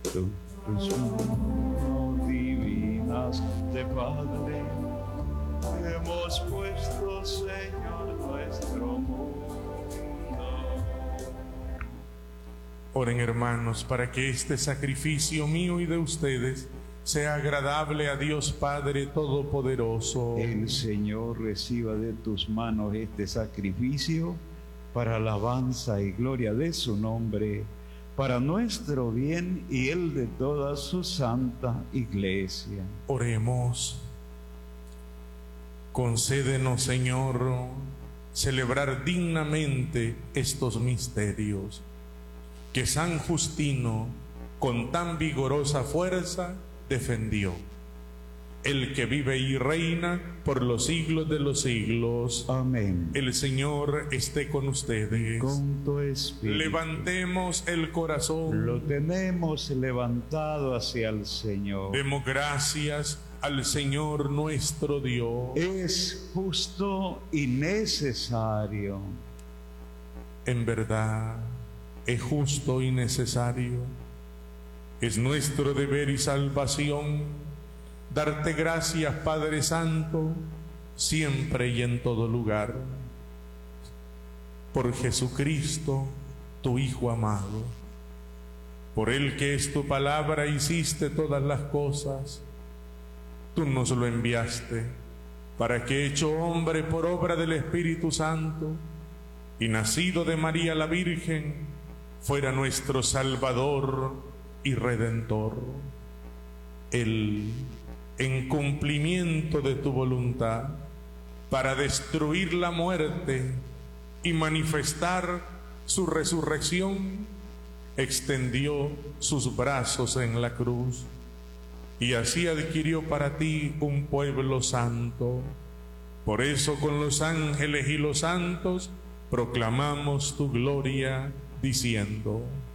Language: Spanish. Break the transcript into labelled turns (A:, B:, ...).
A: Espíritu. Tus manos divinas de Padre, hemos puesto, Señor, nuestro mundo.
B: Oren, hermanos, para que este sacrificio mío y de ustedes sea agradable a Dios Padre Todopoderoso.
A: El Señor reciba de tus manos este sacrificio para alabanza y gloria de su nombre, para nuestro bien y el de toda su santa Iglesia.
B: Oremos. Concédenos, Señor, celebrar dignamente estos misterios que San Justino con tan vigorosa fuerza defendió. El que vive y reina por los siglos de los siglos.
A: Amén.
B: El Señor esté con ustedes.
A: Con tu espíritu.
B: Levantemos el corazón.
A: Lo tenemos levantado hacia el Señor.
B: Demos gracias al Señor nuestro Dios.
A: Es justo y necesario.
B: En verdad, es justo y necesario. Es nuestro deber y salvación darte gracias, Padre Santo, siempre y en todo lugar. Por Jesucristo, tu Hijo amado, por el que es tu palabra hiciste todas las cosas. Tú nos lo enviaste para que, hecho hombre por obra del Espíritu Santo y nacido de María la Virgen, fuera nuestro Salvador y Redentor. Él, en cumplimiento de tu voluntad, para destruir la muerte y manifestar su resurrección, extendió sus brazos en la cruz y así adquirió para ti un pueblo santo. Por eso con los ángeles y los santos proclamamos tu gloria, diciendo: